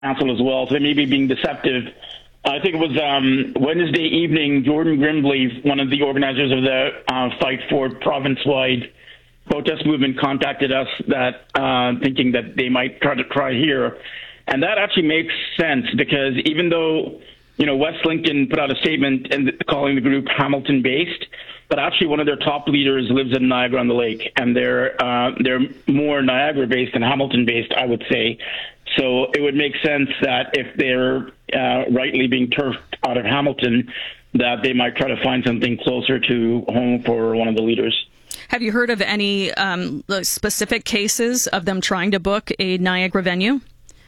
council as well, so they may be being deceptive. I think it was Wednesday evening, Jordan Grimbley, one of the organizers of the Fight for province-wide protest movement, contacted us that thinking that they might try here. And that actually makes sense because even though, West Lincoln put out a statement and calling the group Hamilton-based, but actually one of their top leaders lives in Niagara-on-the-Lake, and they're more Niagara-based than Hamilton-based, I would say. So it would make sense that if they're rightly being turfed out of Hamilton, that they might try to find something closer to home for one of the leaders. Have you heard of any specific cases of them trying to book a Niagara venue?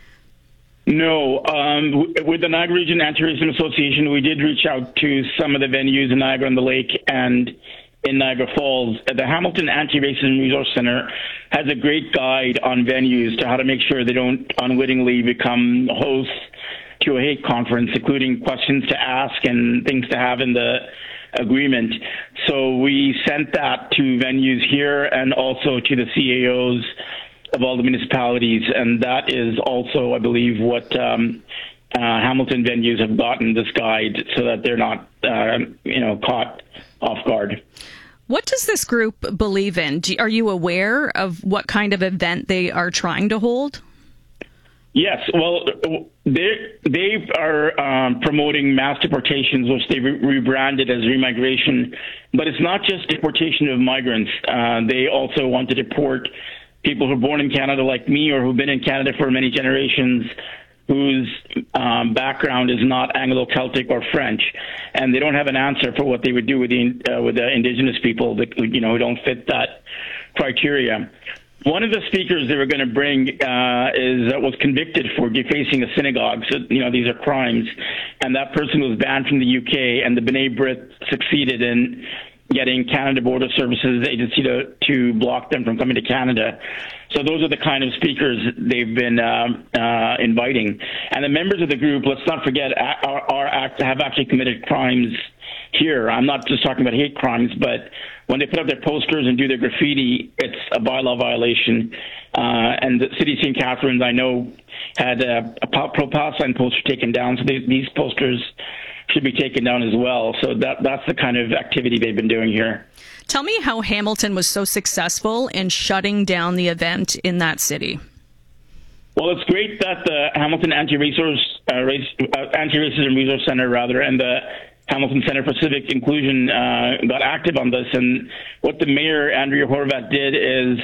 No. With the Niagara Region Anti-Racism Association, we did reach out to some of the venues in Niagara-on-the-Lake and in Niagara Falls. The Hamilton Anti-Racism Resource Center has a great guide on venues to how to make sure they don't unwittingly become hosts to a hate conference, including questions to ask and things to have in the agreement. So we sent that to venues here and also to the CAOs of all the municipalities, and that is also, I believe, what Hamilton venues have gotten this guide so that they're not, caught off guard. What does this group believe in? Are you aware of what kind of event they are trying to hold? Yes, well, they are promoting mass deportations, which they rebranded as remigration. But it's not just deportation of migrants. They also want to deport people who are born in Canada like me or who've been in Canada for many generations, whose background is not Anglo-Celtic or French, and they don't have an answer for what they would do with the Indigenous people that who don't fit that criteria. One of the speakers they were going to bring was convicted for defacing a synagogue. So these are crimes, and that person was banned from the UK. And the B'nai B'rith succeeded in getting Canada Border Services Agency to block them from coming to Canada. So those are the kind of speakers they've been inviting. And the members of the group, let's not forget, have actually committed crimes here. I'm not just talking about hate crimes, but when they put up their posters and do their graffiti, it's a bylaw violation. And the city of St. Catharines, I know, had a pro-Palestine poster taken down, so these posters should be taken down as well. So that's the kind of activity they've been doing here. Tell me how Hamilton was so successful in shutting down the event in that city. Well, it's great that the Hamilton Anti-Racism Resource Center, and the Hamilton Center for Civic Inclusion got active on this. And what the mayor, Andrea Horwath, did is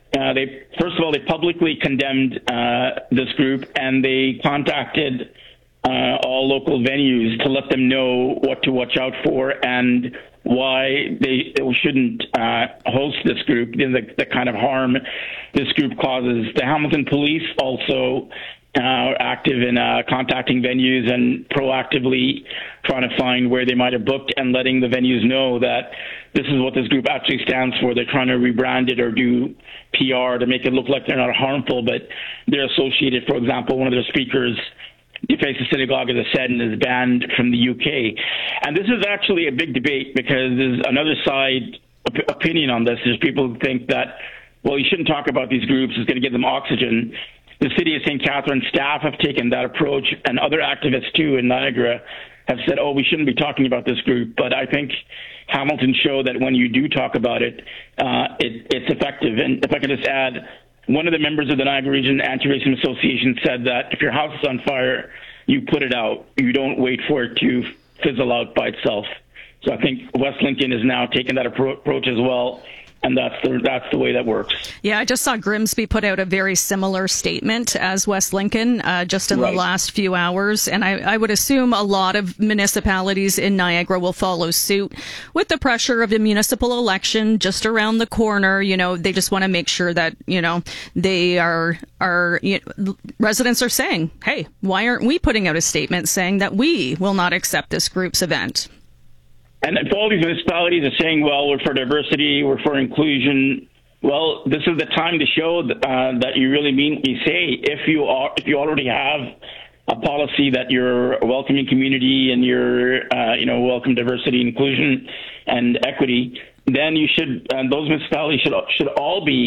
they publicly condemned this group, and they contacted all local venues to let them know what to watch out for and why they shouldn't host this group, the kind of harm this group causes. The Hamilton Police also are active in contacting venues and proactively trying to find where they might have booked and letting the venues know that this is what this group actually stands for. They're trying to rebrand it or do PR to make it look like they're not harmful, but they're associated. For example, one of their speakers defaced the synagogue, as I said, and is banned from the UK. And this is actually a big debate because there's another side opinion on this. There's people who think that, well, you shouldn't talk about these groups. It's going to give them oxygen. The city of St. Catharines staff have taken that approach, and other activists, too, in Niagara have said, we shouldn't be talking about this group. But I think Hamilton showed that when you do talk about it, it's effective. And if I could just add, one of the members of the Niagara Region Anti-Racism Association said that if your house is on fire, you put it out. You don't wait for it to fizzle out by itself. So I think West Lincoln is now taking that approach as well. And that's the way that works. Yeah, I just saw Grimsby put out a very similar statement as West Lincoln just in the last few hours. And I would assume a lot of municipalities in Niagara will follow suit with the pressure of the municipal election just around the corner. They just want to make sure that, they are residents are saying, hey, why aren't we putting out a statement saying that we will not accept this group's event? And if all these municipalities are saying, well, we're for diversity, we're for inclusion, well, this is the time to show that you really mean what you say. If you already have a policy that you're a welcoming community and you're, welcome diversity, inclusion, and equity, then you should, those municipalities should all be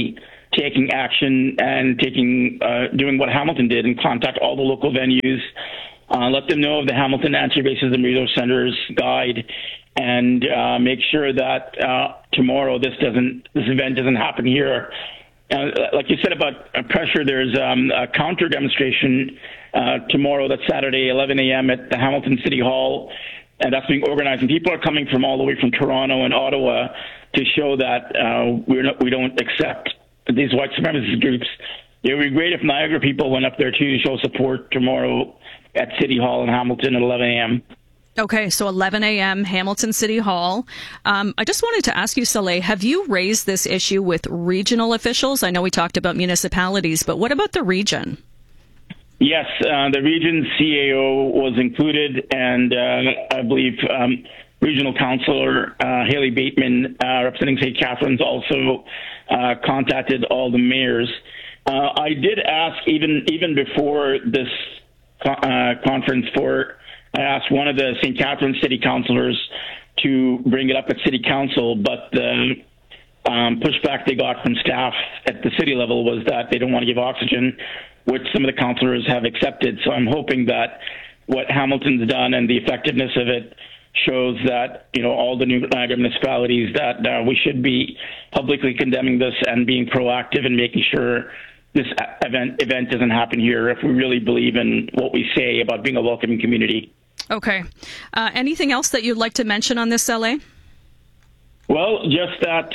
taking action and doing what Hamilton did and contact all the local venues, let them know of the Hamilton Anti-Racism Resource Center's guide, and make sure that tomorrow this event doesn't happen here. Like you said about pressure, there's a counter demonstration tomorrow. That's Saturday, 11 a.m. at the Hamilton City Hall, and that's being organized. And people are coming from all the way from Toronto and Ottawa to show that we don't accept these white supremacist groups. It would be great if Niagara people went up there too to show support tomorrow at City Hall in Hamilton at 11 a.m. Okay, so 11 a.m., Hamilton City Hall. I just wanted to ask you, Saleh, have you raised this issue with regional officials? I know we talked about municipalities, but what about the region? Yes, the region's CAO was included, and I believe Regional Councillor Haley Bateman, representing St. Catharines, also contacted all the mayors. I did ask, even before this conference, I asked one of the St. Catharines city councillors to bring it up at city council, but the pushback they got from staff at the city level was that they don't want to give oxygen, which some of the councillors have accepted. So I'm hoping that what Hamilton's done and the effectiveness of it shows that, all the new Niagara municipalities, that we should be publicly condemning this and being proactive and making sure this event doesn't happen here if we really believe in what we say about being a welcoming community. Okay. Anything else that you'd like to mention on this, Saleh? Well, just that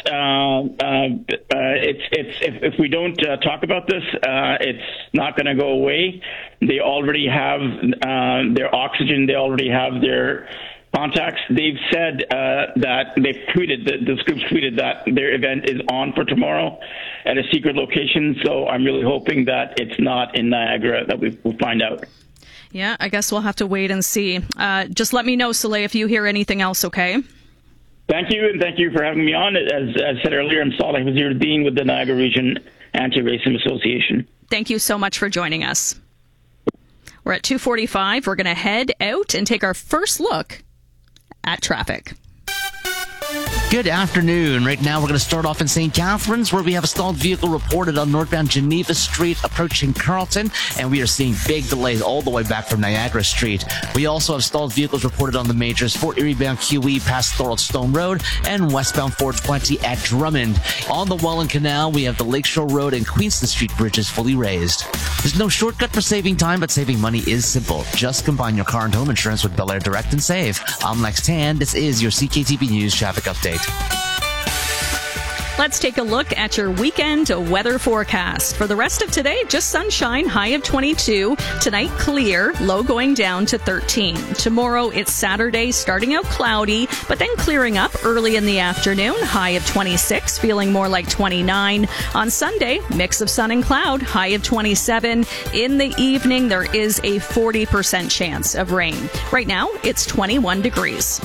if we don't talk about this, it's not going to go away. They already have their oxygen. They already have their contacts. They've said that they've tweeted, this group's tweeted that their event is on for tomorrow at a secret location. So I'm really hoping that it's not in Niagara, that we'll find out. Yeah, I guess we'll have to wait and see. Just let me know, Saleh, if you hear anything else, okay? Thank you, and thank you for having me on. As I said earlier, I'm Saleh Wazir-Din with the Niagara Region Anti-Racism Association. Thank you so much for joining us. We're at 2:45. We're going to head out and take our first look at traffic. Good afternoon. Right now, we're going to start off in St. Catharines, where we have a stalled vehicle reported on northbound Geneva Street approaching Carleton, and we are seeing big delays all the way back from Niagara Street. We also have stalled vehicles reported on the majors, Fort Erie bound QE past Thorold Stone Road and westbound 420 at Drummond. On the Welland Canal, we have the Lakeshore Road and Queenston Street bridges fully raised. There's no shortcut for saving time, but saving money is simple. Just combine your car and home insurance with Bel Air Direct and save. I'm Lex Tan. This is your CKTV News traffic update. Let's take a look at your weekend weather forecast. For the rest of today, just sunshine, high of 22. Tonight, clear, low going down to 13. Tomorrow, it's Saturday, starting out cloudy, but then clearing up early in the afternoon, high of 26, feeling more like 29. On Sunday, mix of sun and cloud, high of 27. In the evening, there is a 40% chance of rain. Right now, it's 21 degrees.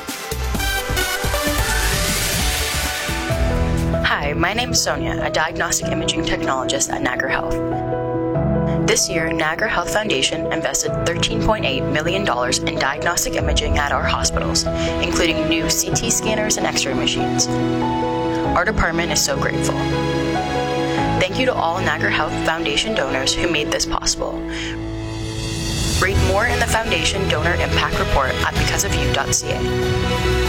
Hi, my name is Sonia, a diagnostic imaging technologist at Niagara Health. This year, Niagara Health Foundation invested $13.8 million in diagnostic imaging at our hospitals, including new CT scanners and X-ray machines. Our department is so grateful. Thank you to all Niagara Health Foundation donors who made this possible. Read more in the Foundation Donor Impact Report at becauseofyou.ca.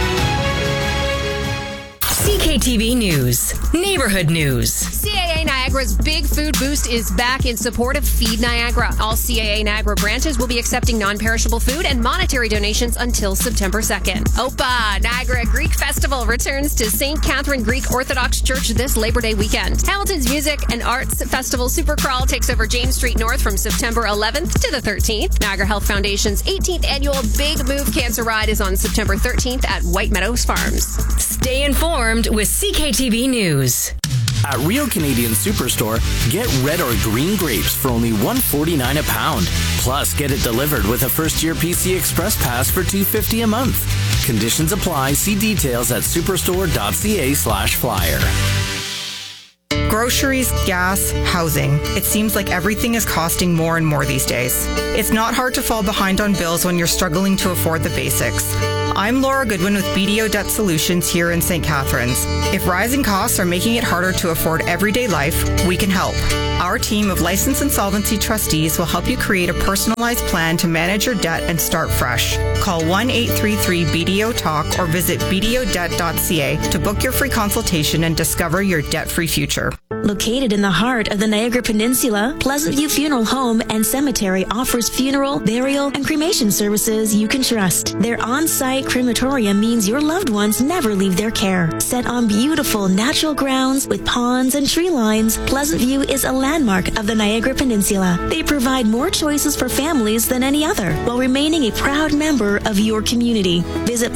CKTV News, Neighborhood News. CAA Niagara's Big Food Boost is back in support of Feed Niagara. All CAA Niagara branches will be accepting non-perishable food and monetary donations until September 2nd. OPA, Niagara Greek Festival, returns to St. Catherine Greek Orthodox Church this Labor Day weekend. Hamilton's Music and Arts Festival Supercrawl takes over James Street North from September 11th to the 13th. Niagara Health Foundation's 18th annual Big Move Cancer Ride is on September 13th at White Meadows Farms. Stay informed with CKTV News. At Real Canadian Superstore, get red or green grapes for only $1.49 a pound. Plus, get it delivered with a first-year PC Express Pass for $2.50 a month. Conditions apply. See details at superstore.ca/flyer. Groceries, gas, housing. It seems like everything is costing more and more these days. It's not hard to fall behind on bills when you're struggling to afford the basics. I'm Laura Goodwin with BDO Debt Solutions here in St. Catharines. If rising costs are making it harder to afford everyday life, we can help. Our team of licensed insolvency trustees will help you create a personalized plan to manage your debt and start fresh. Call 1-833-BDO-TALK or visit bdodebt.ca to book your free consultation and discover your debt-free future. Located in the heart of the Niagara Peninsula, Pleasant View Funeral Home and Cemetery offers funeral, burial, and cremation services you can trust. Their on-site crematorium means your loved ones never leave their care. Set on beautiful natural grounds with ponds and tree lines, Pleasant View is a landmark of the Niagara Peninsula. They provide more choices for families than any other, while remaining a proud member of your community. Visit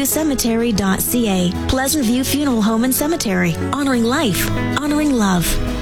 pleasantviewcemetery.ca. Pleasant View Funeral Home and Cemetery. Honoring life, honoring love.